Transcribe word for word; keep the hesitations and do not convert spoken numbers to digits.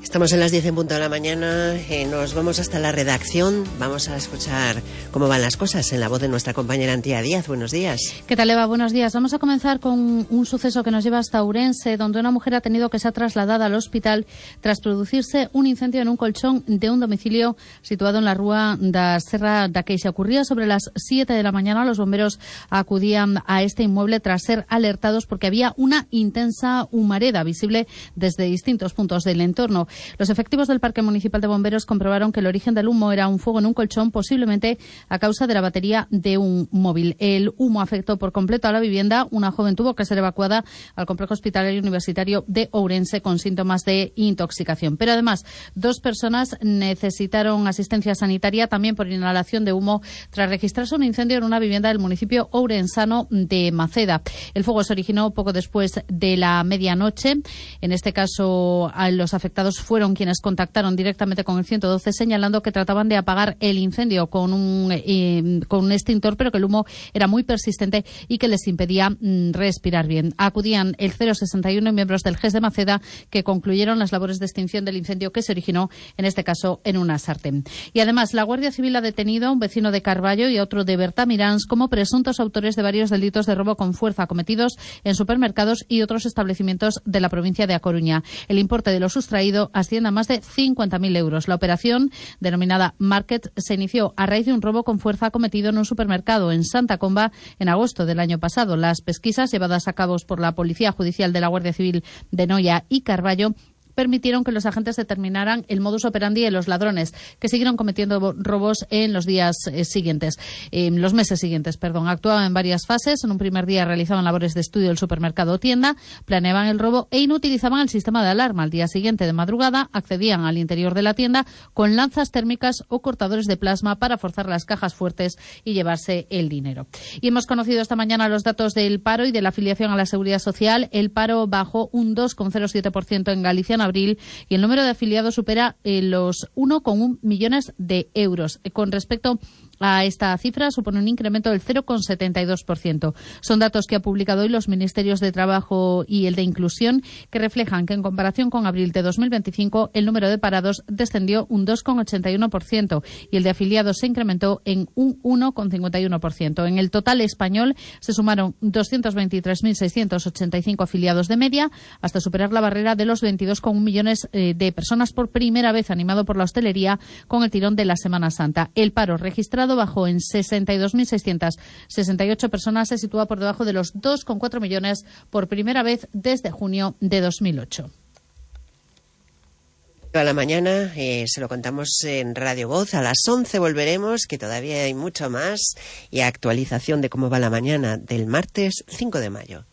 Estamos en las diez en punto de la mañana, eh, nos vamos hasta la redacción, vamos a escuchar cómo van las cosas en la voz de nuestra compañera Antía Díaz. Buenos días. ¿Qué tal, Eva? Buenos días. Vamos a comenzar con un suceso que nos lleva hasta Ourense, donde una mujer ha tenido que ser trasladada al hospital tras producirse un incendio en un colchón de un domicilio situado en la Rúa da Serra da Queixa. Ocurría sobre las siete de la mañana. Los bomberos acudían a este inmueble tras ser alertados porque había una intensa humareda visible desde distintos puntos del entorno. Los efectivos del Parque Municipal de Bomberos comprobaron que el origen del humo era un fuego en un colchón, posiblemente a causa de la batería de un móvil. El humo afectó por completo a la vivienda. Una joven tuvo que ser evacuada al complejo hospitalario universitario de Ourense con síntomas de intoxicación. Pero además, dos personas necesitaron asistencia sanitaria también por inhalación de humo tras registrarse un incendio en una vivienda del municipio ourensano de Maceda. El fuego se originó poco después de la medianoche. En este caso, los afectados fueron quienes contactaron directamente con el ciento doce señalando que trataban de apagar el incendio con un, eh, con un extintor, pero que el humo era muy persistente y que les impedía mm, respirar bien. Acudían el cero sesenta y uno y miembros del G E S de Maceda, que concluyeron las labores de extinción del incendio que se originó, en este caso, en una sartén. Y además, la Guardia Civil ha detenido a un vecino de Carballo y a otro de Bertamiráns como presuntos autores de varios delitos de robo con fuerza cometidos en supermercados y otros establecimientos de la provincia de A Coruña. El importe de lo sustraído asciende a más de cincuenta mil euros. La operación, denominada Market, se inició a raíz de un robo con fuerza cometido en un supermercado en Santa Comba en agosto del año pasado. Las pesquisas llevadas a cabo por la Policía Judicial de la Guardia Civil de Noia y Carballo permitieron que los agentes determinaran el modus operandi de los ladrones, que siguieron cometiendo robos en los días eh, siguientes, en eh, los meses siguientes, perdón. Actuaban en varias fases. En un primer día realizaban labores de estudio del supermercado o tienda, planeaban el robo e inutilizaban el sistema de alarma. Al día siguiente, de madrugada, accedían al interior de la tienda con lanzas térmicas o cortadores de plasma para forzar las cajas fuertes y llevarse el dinero. Y hemos conocido esta mañana los datos del paro y de la afiliación a la Seguridad Social. El paro bajó un dos coma cero siete por ciento en Galicia en abril y el número de afiliados supera eh, los uno coma uno millones de euros. Eh, con respecto a esta cifra, supone un incremento del cero coma setenta y dos por ciento. Son datos que ha publicado hoy los Ministerios de Trabajo y el de Inclusión, que reflejan que en comparación con abril de dos mil veinticinco el número de parados descendió un dos coma ochenta y uno por ciento y el de afiliados se incrementó en un uno coma cincuenta y uno por ciento. En el total español se sumaron doscientos veintitrés mil seiscientos ochenta y cinco afiliados de media, hasta superar la barrera de los veintidós coma uno millones eh, de personas por primera vez, animado por la hostelería con el tirón de la Semana Santa. El paro registrado bajó en sesenta y dos mil seiscientos sesenta y ocho personas, se sitúa por debajo de los dos coma cuatro millones por primera vez desde junio de dos mil ocho. A la mañana eh, se lo contamos en Radio Voz. A las once volveremos, que todavía hay mucho más, y actualización de cómo va la mañana del martes cinco de mayo.